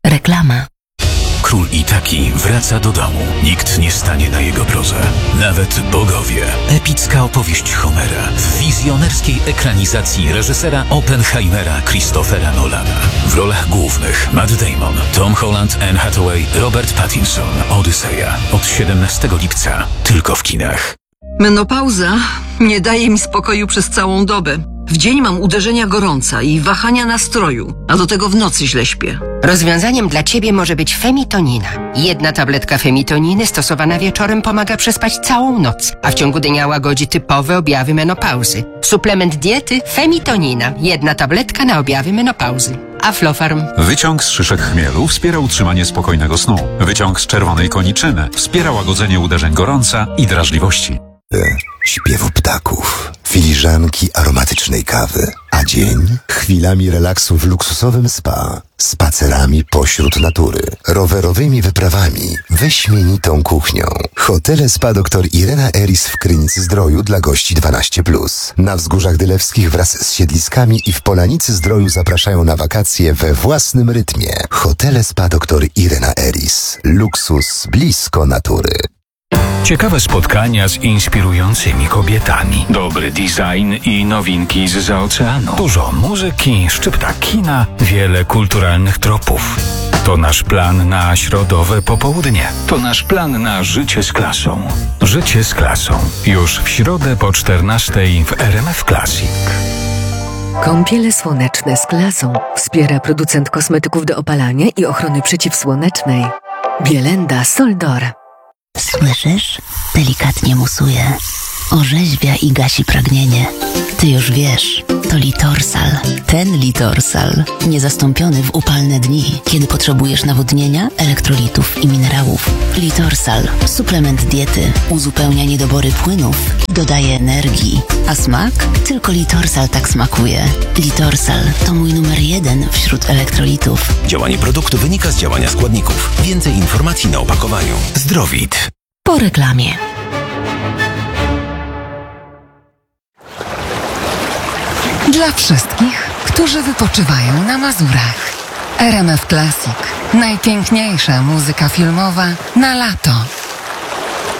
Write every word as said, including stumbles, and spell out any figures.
Reklama. Król Itaki wraca do domu. Nikt nie stanie na jego drodze. Nawet bogowie. Epicka opowieść Homera w wizjonerskiej ekranizacji reżysera Oppenheimera Christophera Nolana. W rolach głównych Matt Damon, Tom Holland, Anne Hathaway, Robert Pattinson. Odyseja. Od siedemnastego lipca. Tylko w kinach. Menopauza nie daje mi spokoju przez całą dobę. W dzień mam uderzenia gorąca i wahania nastroju, a do tego w nocy źle śpię. Rozwiązaniem dla Ciebie może być femitonina. Jedna tabletka femitoniny stosowana wieczorem pomaga przespać całą noc, a w ciągu dnia łagodzi typowe objawy menopauzy. Suplement diety femitonina. Jedna tabletka na objawy menopauzy. Aflofarm. Wyciąg z szyszek chmielu wspiera utrzymanie spokojnego snu. Wyciąg z czerwonej koniczyny wspiera łagodzenie uderzeń gorąca i drażliwości. Śpiewu ptaków, filiżanki aromatycznej kawy, a dzień chwilami relaksu w luksusowym spa, spacerami pośród natury, rowerowymi wyprawami, wyśmienitą kuchnią. Hotele Spa dr Irena Eris w Krynicy-Zdroju dla gości dwanaście plus. Na Wzgórzach Dylewskich wraz z siedliskami i w Polanicy-Zdroju zapraszają na wakacje we własnym rytmie. Hotele Spa dr Irena Eris. Luksus blisko natury. Ciekawe spotkania z inspirującymi kobietami. Dobry design i nowinki zza oceanu. Dużo muzyki, szczypta kina, wiele kulturalnych tropów. To nasz plan na środowe popołudnie. To nasz plan na życie z klasą. Życie z klasą. Już w środę po czternastej w R M F Classic. Kąpiele słoneczne z klasą wspiera producent kosmetyków do opalania i ochrony przeciwsłonecznej. Bielenda Soldor. Słyszysz? Delikatnie musuje. Orzeźwia i gasi pragnienie. Ty już wiesz, to Litorsal. Ten Litorsal. Niezastąpiony w upalne dni, kiedy potrzebujesz nawodnienia, elektrolitów i minerałów. Litorsal. Suplement diety. Uzupełnia niedobory płynów. Dodaje energii. A smak? Tylko Litorsal tak smakuje. Litorsal to mój numer jeden wśród elektrolitów. Działanie produktu wynika z działania składników. Więcej informacji na opakowaniu. Zdrowit. Po reklamie. Dla wszystkich, którzy wypoczywają na Mazurach. R M F Classic. Najpiękniejsza muzyka filmowa na lato.